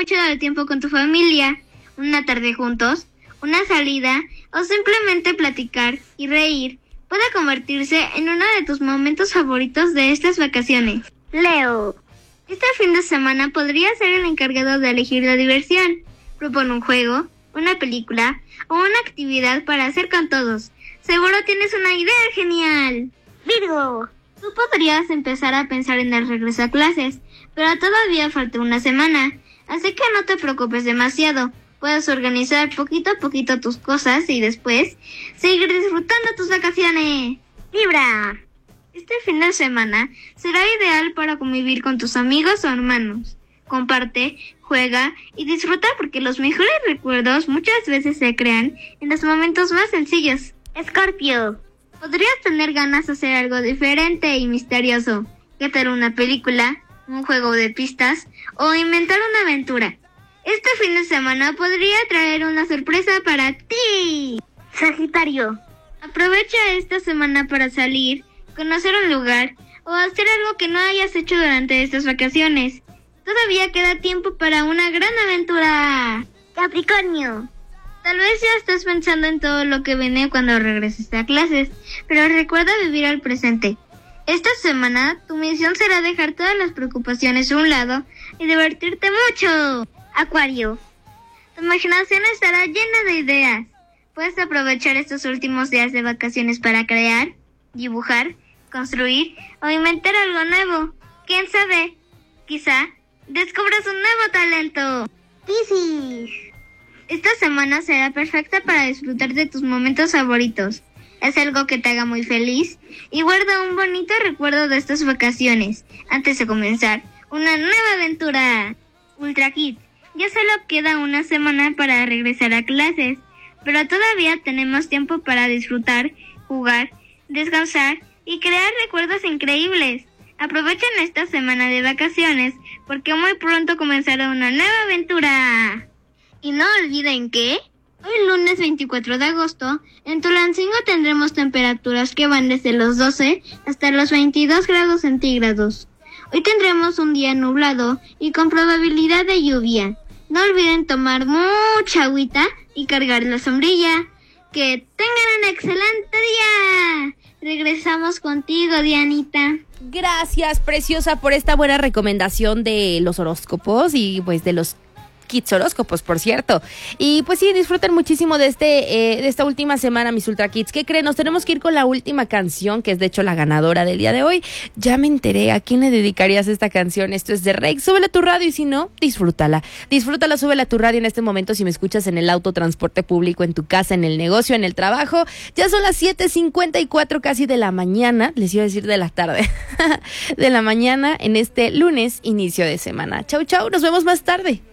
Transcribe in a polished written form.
mucho del tiempo con tu familia, una tarde juntos, una salida o simplemente platicar y reír puede convertirse en uno de tus momentos favoritos de estas vacaciones. Leo. Este fin de semana podría ser el encargado de elegir la diversión. Propone un juego, una película o una actividad para hacer con todos. Seguro tienes una idea genial. Virgo. Tú podrías empezar a pensar en el regreso a clases, pero todavía falta una semana, así que no te preocupes demasiado. Puedes organizar poquito a poquito tus cosas y después seguir disfrutando tus vacaciones. Libra. Este fin de semana será ideal para convivir con tus amigos o hermanos. Comparte, juega y disfruta porque los mejores recuerdos muchas veces se crean en los momentos más sencillos. Escorpio. Podrías tener ganas de hacer algo diferente y misterioso, que ver una película, un juego de pistas o inventar una aventura. Este fin de semana podría traer una sorpresa para ti. Sagitario. Aprovecha esta semana para salir, conocer un lugar o hacer algo que no hayas hecho durante estas vacaciones. Todavía queda tiempo para una gran aventura. Capricornio. Tal vez ya estás pensando en todo lo que viene cuando regreses a clases, pero recuerda vivir al presente. Esta semana tu misión será dejar todas las preocupaciones a un lado y divertirte mucho. Acuario. Tu imaginación estará llena de ideas. Puedes aprovechar estos últimos días de vacaciones para crear, dibujar, construir o inventar algo nuevo. ¿Quién sabe? Quizá descubras un nuevo talento. Piscis. Esta semana será perfecta para disfrutar de tus momentos favoritos. Haz algo que te haga muy feliz y guarda un bonito recuerdo de estas vacaciones antes de comenzar una nueva aventura. Ultra Kid. Ya solo queda una semana para regresar a clases, pero todavía tenemos tiempo para disfrutar, jugar, descansar y crear recuerdos increíbles. Aprovechen esta semana de vacaciones porque muy pronto comenzará una nueva aventura. Y no olviden que hoy lunes 24 de agosto en Tulancingo tendremos temperaturas que van desde los 12 hasta los 22 grados centígrados. Hoy tendremos un día nublado y con probabilidad de lluvia. No olviden tomar mucha agüita y cargar la sombrilla. ¡Que tengan un excelente día! Regresamos contigo, Dianita. Gracias, preciosa, por esta buena recomendación de los horóscopos y pues de los Kids Horóscopos, por cierto. Y pues sí, disfruten muchísimo de esta última semana, mis Ultra Kids. ¿Qué creen? Nos tenemos que ir con la última canción, que es de hecho la ganadora del día de hoy. Ya me enteré. ¿A quién le dedicarías esta canción? Esto es de Rex. Súbela a tu radio y si no, disfrútala. Disfrútala, súbela a tu radio en este momento si me escuchas en el auto, transporte público, en tu casa, en el negocio, en el trabajo. Ya son las 7:54 casi de la mañana. Les iba a decir de la tarde. De la mañana en este lunes, inicio de semana. Chau, chau. Nos vemos más tarde.